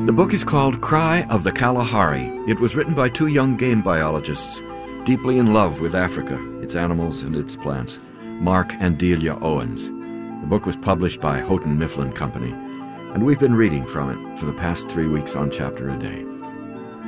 The book is called Cry of the Kalahari. It was written by two young game biologists, deeply in love with Africa, its animals and its plants, Mark and Delia Owens. The book was published by Houghton Mifflin Company, and we've been reading from it for the past 3 weeks on Chapter a Day.